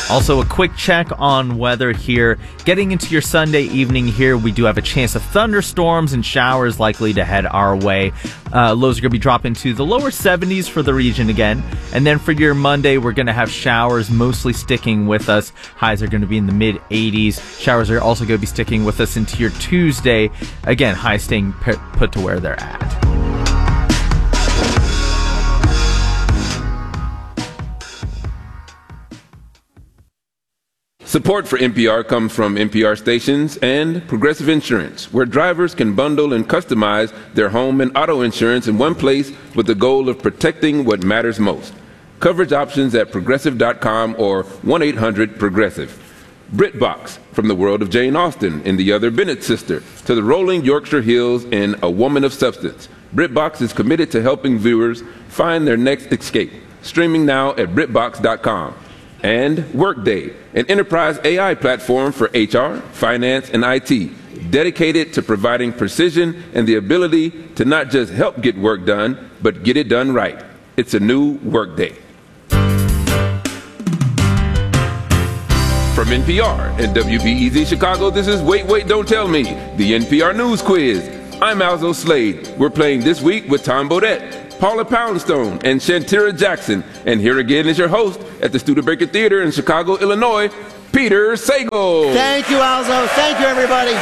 Also, a quick check on weather here. Getting into your Sunday evening here, we do have a chance of thunderstorms and showers likely to head our way. Lows are going to be dropping to the lower 70s for the region again. And then for your Monday, we're going to have showers mostly sticking with us. Highs are going to be in the mid-80s. Showers are also going to be sticking with us into your Tuesday. Again, highs staying put to where they're at. Support for NPR comes from NPR stations and Progressive Insurance, where drivers can bundle and customize their home and auto insurance in one place with the goal of protecting what matters most. Coverage options at progressive.com or 1-800-PROGRESSIVE. BritBox, from the world of Jane Austen and the other Bennett sister to the rolling Yorkshire Hills in A Woman of Substance. BritBox is committed to helping viewers find their next escape. Streaming now at BritBox.com. And Workday, an enterprise AI platform for HR, finance, and IT, dedicated to providing precision and the ability to not just help get work done, but get it done right. It's a new Workday. From NPR and WBEZ Chicago, this is Wait, Wait, Don't Tell Me, the NPR News Quiz. I'm Alzo Slade. We're playing this week with Tom Bodett, Paula Poundstone, and Shantira Jackson. And here again is your host at the Studebaker Theater in Chicago, Illinois, Peter Sagal. Thank you, Alzo. Thank you, everybody.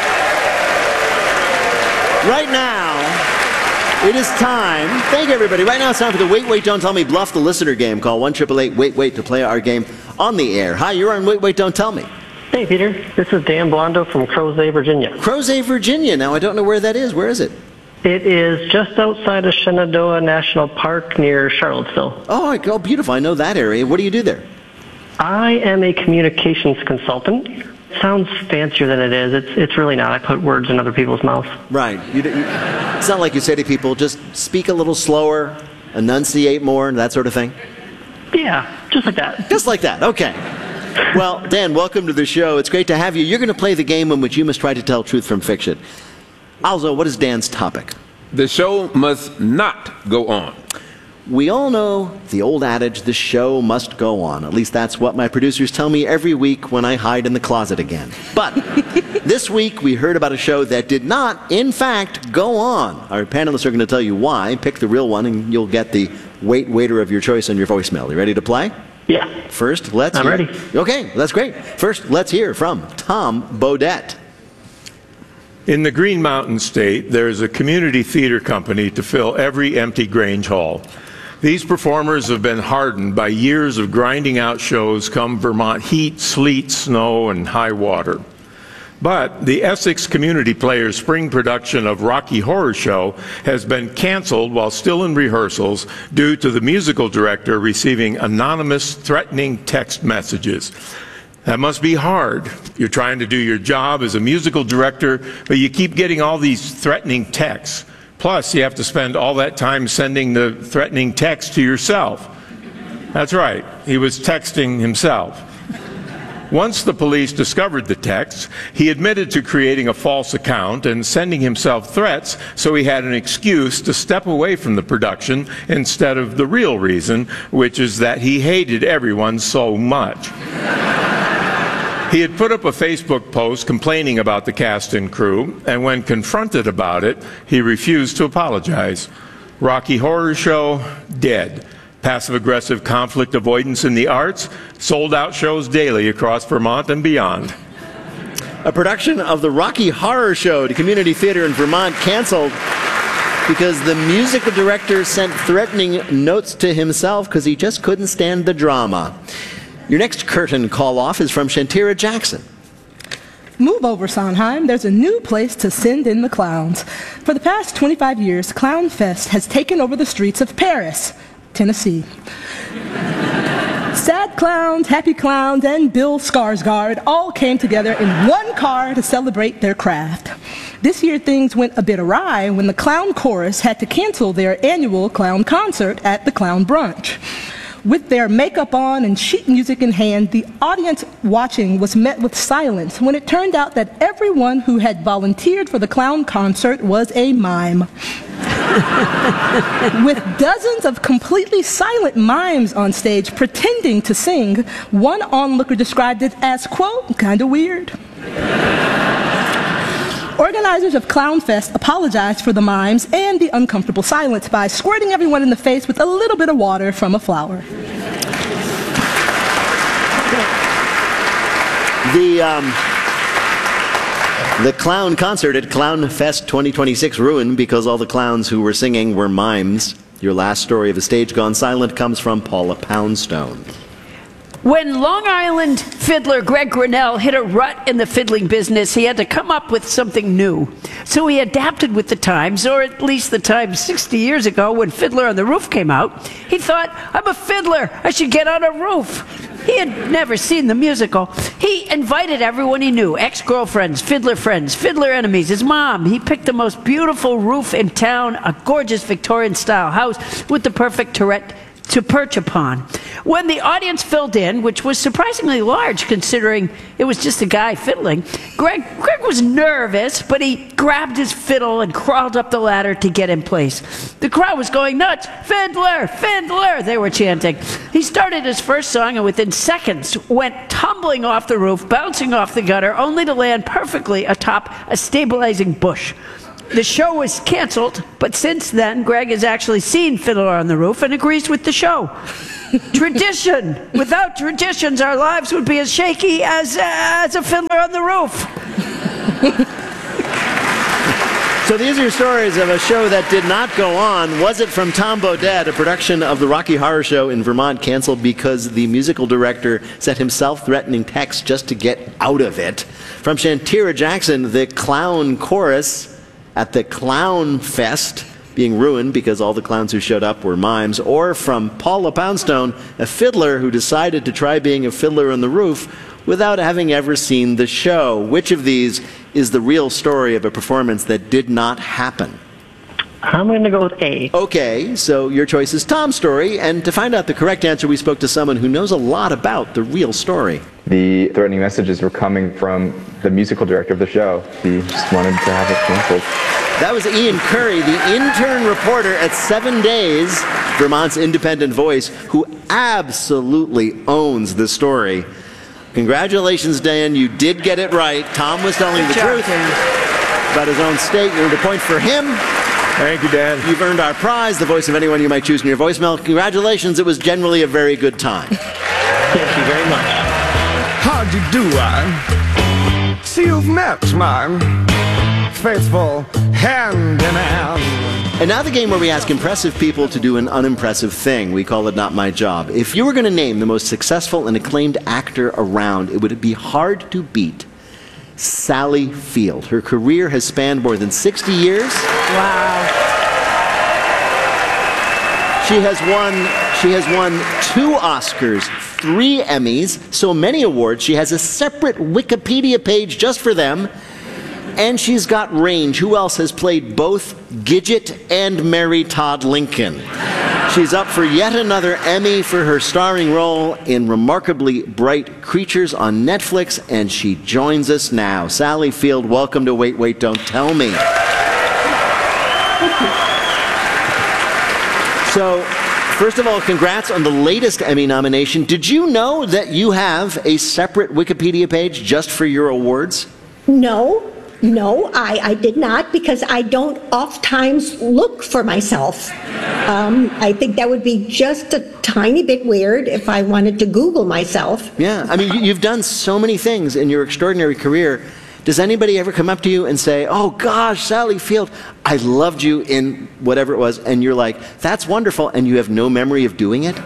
Right now, it is time. Thank you, everybody. Right now, it's time for the Wait, Wait, Don't Tell Me Bluff the Listener game. Call 1-888-WAIT-WAIT to play our game on the air. Hi, you're on Wait, Wait, Don't Tell Me. Hey, Peter. This is Dan Blondo from Crozet, Virginia. Crozet, Virginia. Now, I don't know where that is. Where is it? It is just outside of Shenandoah National Park near Charlottesville. Oh, beautiful. I know that area. What do you do there? I am a communications consultant. It sounds fancier than it is. It's really not. I put words in other people's mouths. Right. It's not like you say to people, just speak a little slower, enunciate more, and that sort of thing? Yeah, just like that. Just like that. Okay. Well, Dan, welcome to the show. It's great to have you. You're going to play the game in which you must try to tell truth from fiction. Alzo, what is Dan's topic? The show must not go on. We all know the old adage, the show must go on. At least that's what my producers tell me every week when I hide in the closet again. But this week we heard about a show that did not, in fact, go on. Our panelists are going to tell you why. Pick the real one and you'll get the waiter of your choice on your voicemail. You ready to play? Yeah. First, let's hear. ready. Okay, that's great. First, let's hear from Tom Bodett. In the Green Mountain State, there is a community theater company to fill every empty Grange Hall. These performers have been hardened by years of grinding out shows come Vermont heat, sleet, snow, and high water. But the Essex Community Players spring production of Rocky Horror Show has been canceled while still in rehearsals due to the musical director receiving anonymous, threatening text messages. That must be hard. You're trying to do your job as a musical director, but you keep getting all these threatening texts. Plus, you have to spend all that time sending the threatening text to yourself. That's right, he was texting himself. Once the police discovered the texts, he admitted to creating a false account and sending himself threats so he had an excuse to step away from the production instead of the real reason, which is that he hated everyone so much. He had put up a Facebook post complaining about the cast and crew, and when confronted about it, he refused to apologize. Rocky Horror Show, dead. Passive-aggressive conflict avoidance in the arts, sold-out shows daily across Vermont and beyond. A production of the Rocky Horror Show to Community Theater in Vermont canceled because the musical director sent threatening notes to himself because he just couldn't stand the drama. Your next curtain call-off is from Shantira Jackson. Move over, Sondheim. There's a new place to send in the clowns. For the past 25 years, Clown Fest has taken over the streets of Paris, Tennessee. Sad clowns, happy clowns, and Bill Skarsgård all came together in one car to celebrate their craft. This year, things went a bit awry when the clown chorus had to cancel their annual clown concert at the Clown Brunch. With their makeup on and sheet music in hand, the audience watching was met with silence when it turned out that everyone who had volunteered for the clown concert was a mime. With dozens of completely silent mimes on stage pretending to sing, one onlooker described it as, quote, kind of weird. Organizers of Clownfest apologized for the mimes and the uncomfortable silence by squirting everyone in the face with a little bit of water from a flower. The clown concert at Clownfest 2026 ruined because all the clowns who were singing were mimes. Your last story of a stage gone silent comes from Paula Poundstone. When Long Island fiddler Greg Grinnell hit a rut in the fiddling business, he had to come up with something new. So he adapted with the times, or at least the times 60 years ago when Fiddler on the Roof came out. He thought, I'm a fiddler, I should get on a roof. He had never seen the musical. He invited everyone he knew, ex-girlfriends, fiddler enemies, his mom. He picked the most beautiful roof in town, a gorgeous Victorian-style house with the perfect turret to perch upon. When the audience filled in, which was surprisingly large considering it was just a guy fiddling, Greg was nervous, but he grabbed his fiddle and crawled up the ladder to get in place. The crowd was going nuts. Fiddler, fiddler, they were chanting. He started his first song and within seconds went tumbling off the roof, bouncing off the gutter, only to land perfectly atop a stabilizing bush. The show was canceled, but since then, Greg has actually seen Fiddler on the Roof and agrees with the show. Tradition. Without traditions, our lives would be as shaky as a Fiddler on the Roof. So these are stories of a show that did not go on. Was it from Tom Bodett, a production of the Rocky Horror Show in Vermont canceled because the musical director sent him self-threatening texts just to get out of it? From Shantira Jackson, the clown chorus at the Clown Fest being ruined because all the clowns who showed up were mimes, or from Paula Poundstone, a fiddler who decided to try being a fiddler on the roof without having ever seen the show. Which of these is the real story of a performance that did not happen? I'm going to go with A. Okay, so your choice is Tom's story, and to find out the correct answer, we spoke to someone who knows a lot about the real story. The threatening messages were coming from the musical director of the show. He just wanted to have it canceled. That was Ian Curry, the intern reporter at 7 Days, Vermont's independent voice, who absolutely owns the story. Congratulations, Dan. You did get it right. Tom was telling the truth about his own state. You earned a point for him. Thank you, Dan. You've earned our prize, the voice of anyone you might choose in your voicemail. Congratulations. It was generally a very good time. Thank you very much. How'd you do, I see you've met my faithful hand in hand. And now the game where we ask impressive people to do an unimpressive thing. We call it Not My Job. If you were going to name the most successful and acclaimed actor around, it would be hard to beat Sally Field. Her career has spanned more than 60 years. Wow. She has won 2 Oscars, 3 Emmys, so many awards. She has a separate Wikipedia page just for them. And she's got range. Who else has played both Gidget and Mary Todd Lincoln? She's up for yet another Emmy for her starring role in Remarkably Bright Creatures on Netflix, and she joins us now. Sally Field, welcome to Wait, Wait, Don't Tell Me. So, first of all, congrats on the latest Emmy nomination. Did you know that you have a separate Wikipedia page just for your awards? No, I did not, because I don't oft-times look for myself. I think that would be just a tiny bit weird if I wanted to Google myself. Yeah, I mean, you've done so many things in your extraordinary career. Does anybody ever come up to you and say, oh gosh, Sally Field, I loved you in whatever it was, and you're like, that's wonderful, and you have no memory of doing it?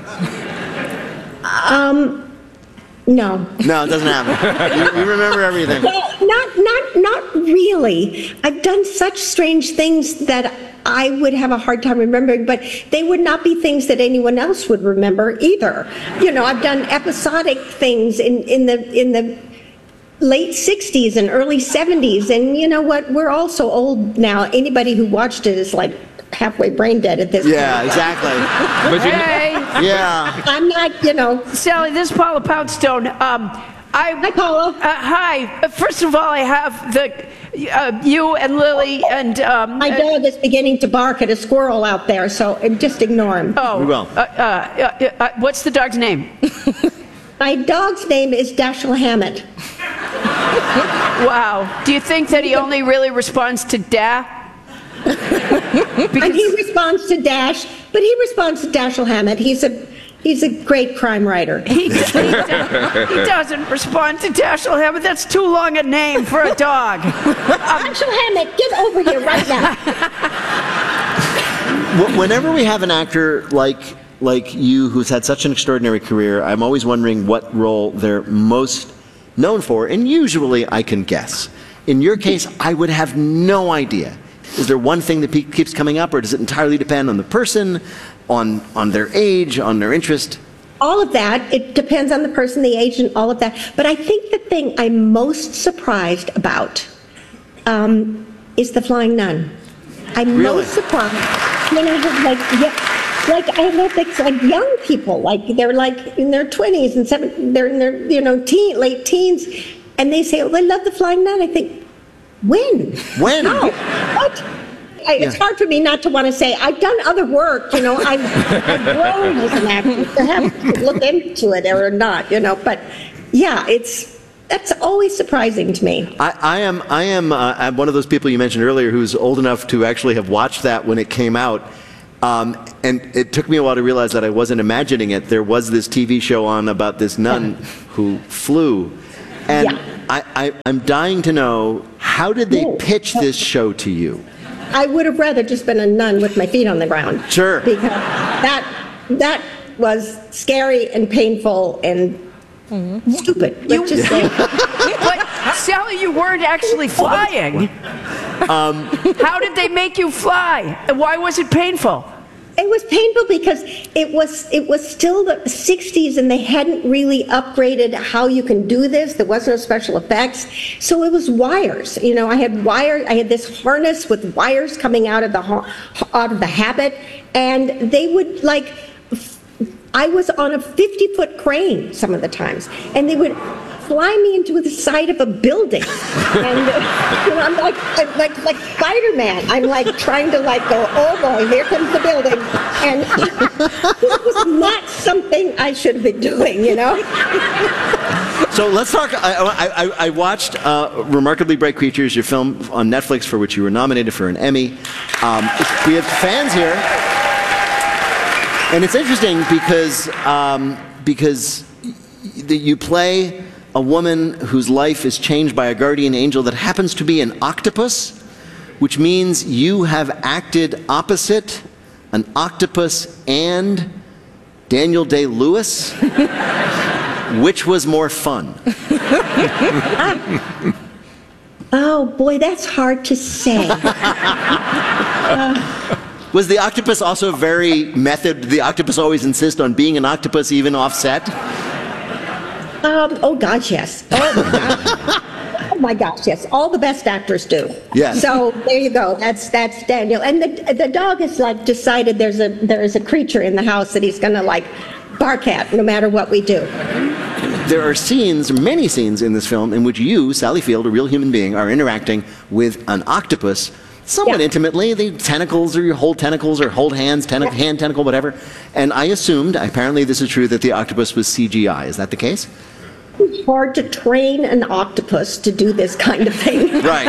No. No, it doesn't happen. You remember everything. Well, not really. I've done such strange things that I would have a hard time remembering, but they would not be things that anyone else would remember either. You know, I've done episodic things in the late 60s and early 70s, and you know what? We're all so old now. Anybody who watched it is like halfway brain dead at this point. Yeah, exactly. Hey. Yeah. I'm not, you know. Sally, this is Paula Poundstone. Hi, Paula. Hi. First of all, I have the You and Lily and... My dog is beginning to bark at a squirrel out there, so just ignore him. Oh, We will. What's the dog's name? My dog's name is Dashiell Hammett. Wow. Do you think that he only really responds to Da? And he responds to Dash, but he responds to Dashiell Hammett. He's a great crime writer. He doesn't respond to Dashiell Hammett. That's too long a name for a dog. Dashiell Hammett, get over here right now. Whenever we have an actor like you who's had such an extraordinary career, I'm always wondering what role they're most known for, and usually I can guess. In your case, I would have no idea. Is there one thing that keeps coming up, or does it entirely depend on the person, on their age, on their interest? All of that. It depends on the person, the age, and all of that. But I think the thing I'm most surprised about is The Flying Nun. I'm Really? most surprised when I have like I have like young people, like they're like in their 20s and they're in their late teens, and they say, "Oh, I love The Flying Nun." I think, when? How? What? It's hard for me not to want to say, I've done other work, I've grown as an actor, to have to look into it or not, but yeah, that's always surprising to me. I'm one of those people you mentioned earlier who's old enough to actually have watched that when it came out. And it took me a while to realize that I wasn't imagining it. There was this TV show on about this nun who flew. And I'm dying to know, how did they pitch this show to you? I would have rather just been a nun with my feet on the ground. Sure. Because that was scary and painful and stupid. Let's just say. But Sally, you weren't actually flying. How did they make you fly? And why was it painful? It was painful because it was still the 60s and they hadn't really upgraded how you can do this. There wasn't no special effects. So it was wires. I had this harness with wires coming out of the habit, and they would I was on a 50-foot crane some of the times, and they would fly me into the side of a building, and I'm like Spider-Man. I'm like trying to go, oh boy, here comes the building, and it was not something I should have been doing, So let's talk. I watched Remarkably Bright Creatures, your film on Netflix, for which you were nominated for an Emmy. We have fans here, and it's interesting because you play a woman whose life is changed by a guardian angel that happens to be an octopus, which means you have acted opposite an octopus and Daniel Day-Lewis. Which was more fun? Oh boy, that's hard to say. Was the octopus also very method? Did the octopus always insist on being an octopus even off set? Oh gosh, yes. Oh my gosh, yes. All the best actors do. Yes. So there you go. That's Daniel. And the dog has decided there is a creature in the house that he's gonna bark at no matter what we do. There are many scenes in this film in which you, Sally Field, a real human being, are interacting with an octopus somewhat intimately. The tentacles, or you hold tentacles, or hold hands, hand tentacle, whatever. And I assumed, apparently this is true, that the octopus was CGI. Is that the case? It's hard to train an octopus to do this kind of thing. Right.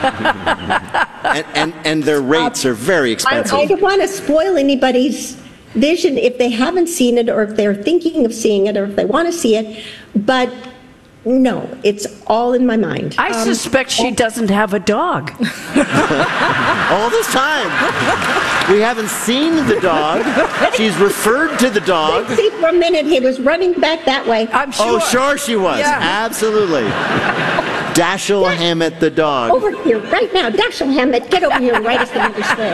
and their rates are very expensive. I don't want to spoil anybody's vision if they haven't seen it, or if they're thinking of seeing it, or if they want to see it. But no, it's all in my mind. I suspect she doesn't have a dog. All this time. We haven't seen the dog. She's referred to the dog. See, for a minute, he was running back that way. I'm sure. Oh, sure she was. Yeah. Absolutely. Dashiell Hammett the dog. Over here, right now. Dashiell Hammett, get over here and write us another story.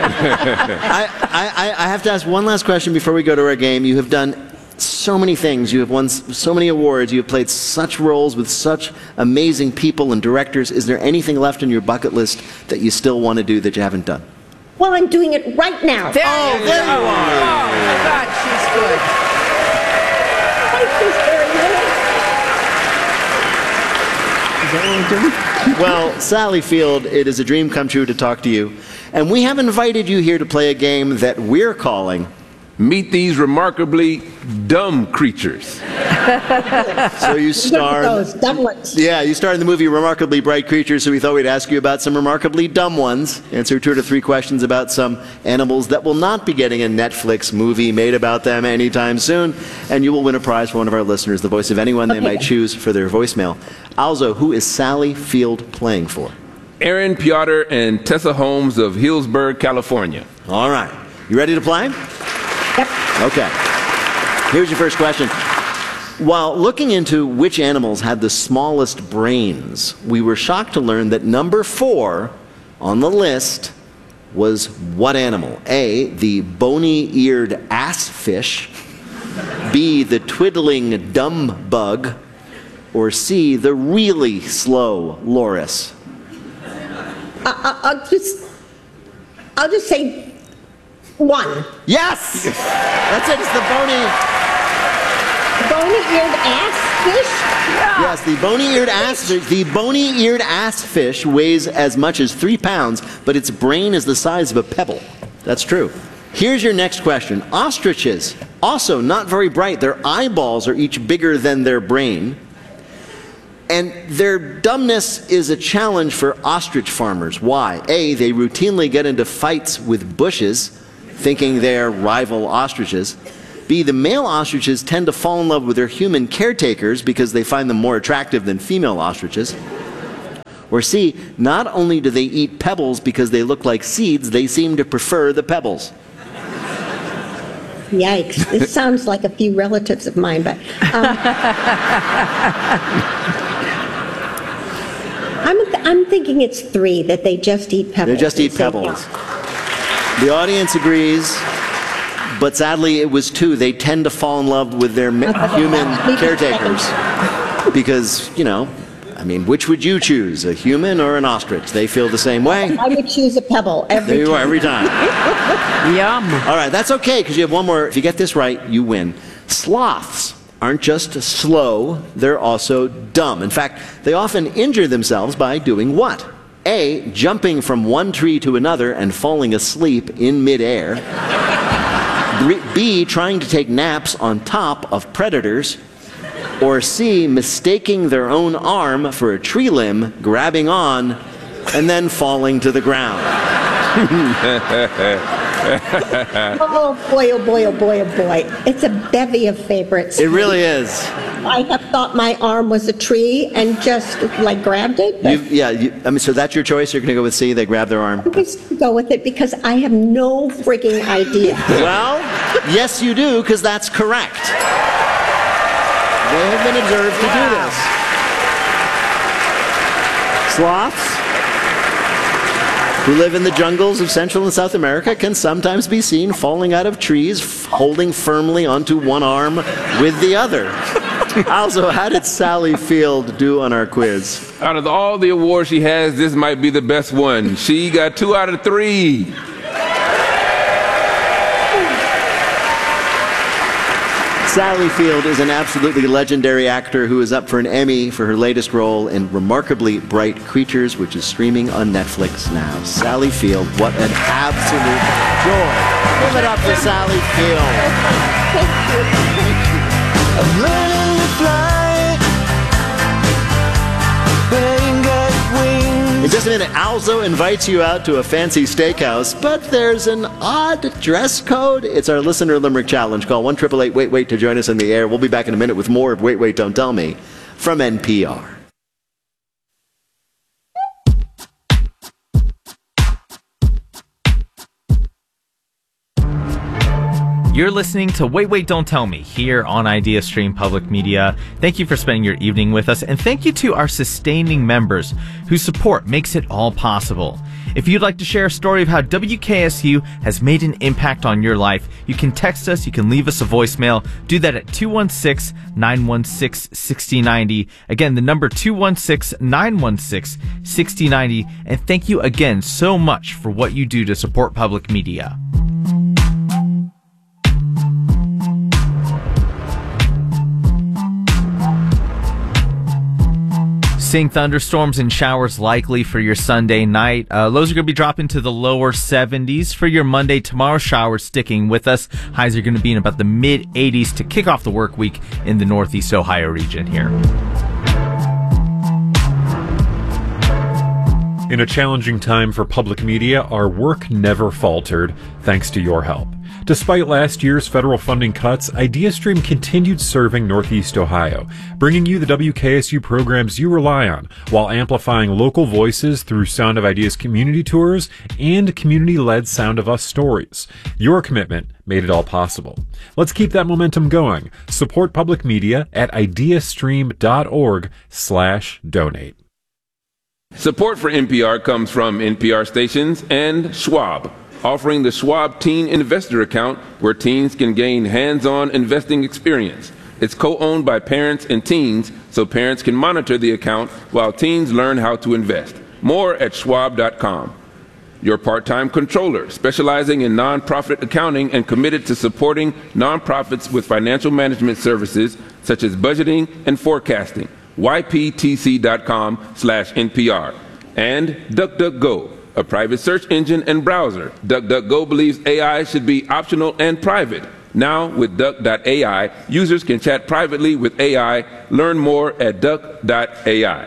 I have to ask one last question before we go to our game. You have done so many things. You have won so many awards. You have played such roles with such amazing people and directors. Is there anything left on your bucket list that you still want to do that you haven't done? Well, I'm doing it right now. There you you are. Oh, my God, she's good. Thank you very much. Is that Well, Sally Field, it is a dream come true to talk to you. And we have invited you here to play a game that we're calling Meet These Remarkably Dumb Creatures. So you star... Those dumb ones. Yeah, you star in the movie Remarkably Bright Creatures, so we thought we'd ask you about some remarkably dumb ones. Answer 2 to 3 questions about some animals that will not be getting a Netflix movie made about them anytime soon. And you will win a prize for one of our listeners, the voice of anyone they might choose for their voicemail. Also, who is Sally Field playing for? Aaron Piotr and Tessa Holmes of Hillsburg, California. All right. You ready to play? Yep. Okay. Here's your first question. While looking into which animals had the smallest brains, we were shocked to learn that number 4 on the list was what animal? A, the bony-eared assfish, B, the twiddling dumb bug, or C, the really slow loris? I'll just say 1. Yes! That's it. It's the bony-eared ass fish? Yeah. Yes, the bony-eared ass fish. The bony-eared ass fish weighs as much as 3 pounds, but its brain is the size of a pebble. That's true. Here's your next question. Ostriches, also not very bright. Their eyeballs are each bigger than their brain. And their dumbness is a challenge for ostrich farmers. Why? A, they routinely get into fights with bushes, thinking they're rival ostriches. B, the male ostriches tend to fall in love with their human caretakers because they find them more attractive than female ostriches. Or C, not only do they eat pebbles because they look like seeds, they seem to prefer the pebbles. Yikes. This sounds like a few relatives of mine, but... I'm thinking it's 3, that they just eat pebbles. They just eat pebbles. The audience agrees, but sadly it was 2. They tend to fall in love with their human caretakers. Because, you know, I mean, which would you choose, a human or an ostrich? They feel the same way. I would choose a pebble every time. There you are, every time. Yum. All right, that's okay, because you have one more. If you get this right, you win. Sloths aren't just slow, they're also dumb. In fact, they often injure themselves by doing what? A, jumping from one tree to another and falling asleep in midair. B, trying to take naps on top of predators. Or C, mistaking their own arm for a tree limb, grabbing on, and then falling to the ground. Oh boy, oh boy, oh boy, oh boy. It's a bevy of favorites. It really is. I have thought my arm was a tree and just like grabbed it. I mean, so that's your choice? You're going to go with C, they grab their arm? I'm just going to go with it because I have no frigging idea. Well, yes you do, because that's correct. They have been observed to do this. Sloths, who live in the jungles of Central and South America, can sometimes be seen falling out of trees, holding firmly onto one arm with the other. Also, how did Sally Field do on our quiz? Out of all the awards she has, this might be the best one. She got 2 out of 3. Sally Field is an absolutely legendary actor who is up for an Emmy for her latest role in Remarkably Bright Creatures, which is streaming on Netflix now. Sally Field, what an absolute joy. Give it up for Sally Field. I'm learning to fly, but I ain't got wings. In just a minute, Alzo invites you out to a fancy steakhouse, but there's an odd dress code. It's our Listener Limerick Challenge. Call 1-888-WAIT-WAIT to join us in the air. We'll be back in a minute with more of Wait, Wait, Don't Tell Me from NPR. You're listening to Wait, Wait, Don't Tell Me here on IdeaStream Public Media. Thank you for spending your evening with us, and thank you to our sustaining members whose support makes it all possible. If you'd like to share a story of how WKSU has made an impact on your life, you can text us, you can leave us a voicemail. Do that at 216-916-6090. Again, the number 216-916-6090. And thank you again so much for what you do to support public media. Seeing thunderstorms and showers likely for your Sunday night. Lows are going to be dropping to the lower 70s for your Monday. Tomorrow, showers sticking with us. Highs are going to be in about the mid-80s to kick off the work week in the Northeast Ohio region here. In a challenging time for public media, our work never faltered, thanks to your help. Despite last year's federal funding cuts, IdeaStream continued serving Northeast Ohio, bringing you the WKSU programs you rely on, while amplifying local voices through Sound of Ideas community tours and community-led Sound of Us stories. Your commitment made it all possible. Let's keep that momentum going. Support public media at ideastream.org/donate. Support for NPR comes from NPR stations and Schwab, offering the Schwab Teen Investor Account where teens can gain hands-on investing experience. It's co-owned by parents and teens, so parents can monitor the account while teens learn how to invest. More at schwab.com. Your part-time controller, specializing in nonprofit accounting and committed to supporting nonprofits with financial management services such as budgeting and forecasting. yptc.com/NPR. And DuckDuckGo, a private search engine and browser. DuckDuckGo believes AI should be optional and private. Now, with Duck.ai, users can chat privately with AI. Learn more at Duck.ai.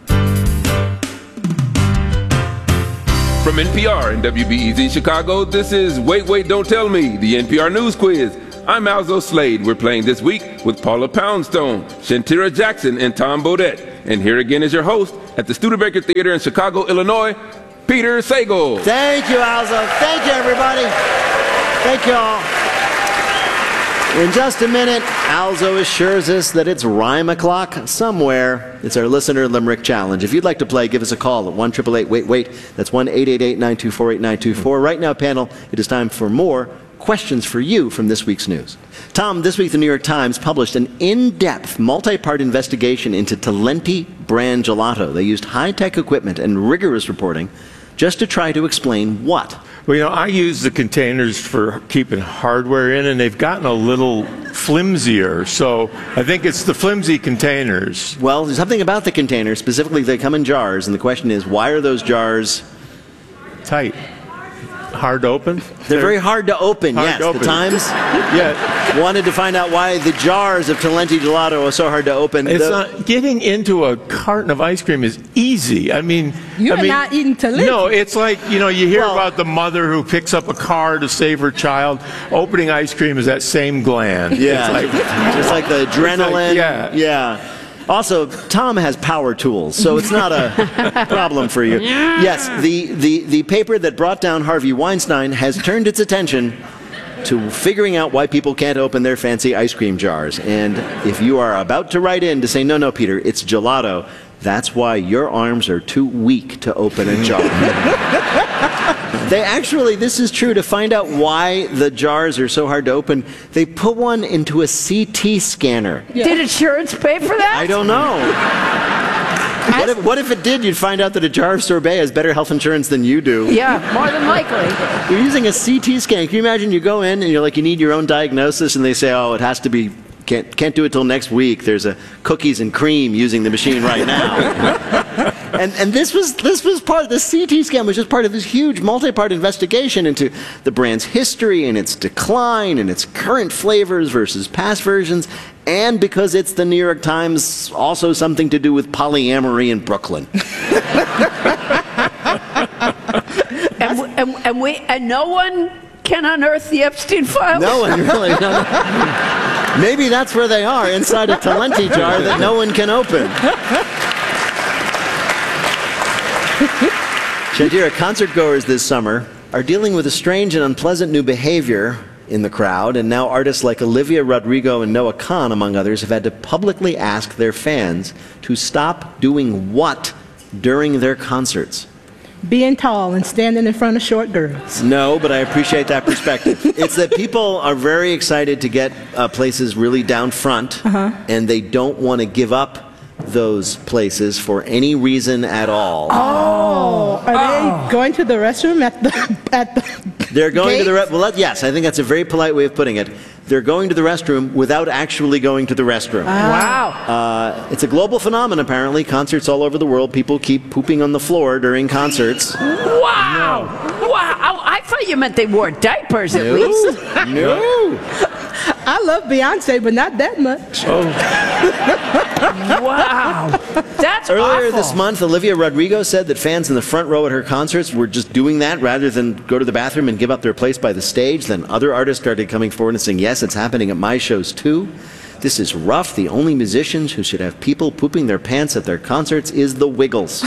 From NPR and WBEZ Chicago, this is Wait, Wait, Don't Tell Me, the NPR News Quiz. I'm Alzo Slade. We're playing this week with Paula Poundstone, Shantira Jackson, and Tom Bodette. And here again is your host at the Studebaker Theater in Chicago, Illinois, Peter Sagal. Thank you, Alzo. Thank you, everybody. Thank you all. In just a minute, Alzo assures us that it's rhyme o'clock somewhere. It's our Listener Limerick Challenge. If you'd like to play, give us a call at 1-888-WAIT-WAIT. That's 1-888-924-8924. Right now, panel, it is time for more questions for you from this week's news. Tom, this week the New York Times published an in-depth, multi-part investigation into Talenti brand gelato. They used high-tech equipment and rigorous reporting just to try to explain what? Well, you know, I use the containers for keeping hardware in, and they've gotten a little flimsier, so I think it's the flimsy containers. Well, there's something about the containers. Specifically, they come in jars, and the question is, why are those jars tight? Hard to open? They're very hard to open, yes. The Times wanted to find out why the jars of Talenti gelato are so hard to open. It's not, getting into a carton of ice cream is easy. I mean, You're not eating Talenti. No, it's like, you know, you hear about the mother who picks up a car to save her child. Opening ice cream is that same gland. Yeah, it's like the adrenaline. Yeah. Also, Tom has power tools, so it's not a problem for you. Yes, the paper that brought down Harvey Weinstein has turned its attention to figuring out why people can't open their fancy ice cream jars. And if you are about to write in to say, no, Peter, it's gelato, that's why your arms are too weak to open a jar. They actually, this is true, to find out why the jars are so hard to open, they put one into a CT scanner. Yeah. Did insurance pay for that? I don't know. What if it did? You'd find out that a jar of sorbet has better health insurance than you do. Yeah, more than likely. You're using a CT scan. Can you imagine you go in and you're like, you need your own diagnosis, and they say, oh, it has to be, can't do it till next week. There's a cookies and cream using the machine right now. And this was part of the CT scan was just part of this huge multi-part investigation into the brand's history and its decline and its current flavors versus past versions, and because it's the New York Times, also something to do with polyamory in Brooklyn. and no one can unearth the Epstein files? No one really. No. Maybe that's where they are, inside a Talenti jar that no one can open. Shantira, concert goers this summer are dealing with a strange and unpleasant new behavior in the crowd, and now artists like Olivia Rodrigo and Noah Kahan, among others, have had to publicly ask their fans to stop doing what during their concerts? Being tall and standing in front of short girls. No, but I appreciate that perspective. It's that people are very excited to get places really down front, and they don't want to give up those places for any reason at all. Are they going to the restroom at the They're going gate? to the well, yes, I think that's a very polite way of putting it. They're going to the restroom without actually going to the restroom. Wow. It's a global phenomenon, apparently. Concerts all over the world. People keep pooping on the floor during concerts. Wow! Wow! I thought you meant they wore diapers at least. No. I love Beyonce, but not that much. Wow! That's Earlier awful. this month, Olivia Rodrigo said that fans in the front row at her concerts were just doing that rather than go to the bathroom and give up their place by the stage. Then other artists started coming forward and saying, yes, it's happening at my shows too. This is rough. The only musicians who should have people pooping their pants at their concerts is the Wiggles.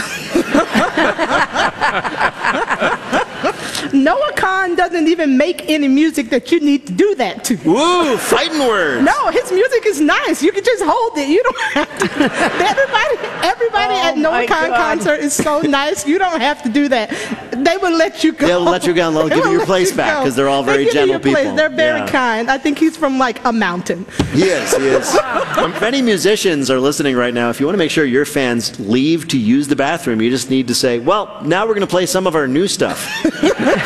Noah Kahn doesn't even make any music that you need to do that to. Woo, fighting words. No, his music is nice. You can just hold it. You don't have to. Everybody at Noah Kahn concert is so nice. You don't have to do that. They will let you go. They'll let you go and they'll give you your place back because they're all very gentle people. They're very kind. I think he's from like a mountain. He is. If any musicians are listening right now, if you want to make sure your fans leave to use the bathroom, you just need to say, well, now we're going to play some of our new stuff.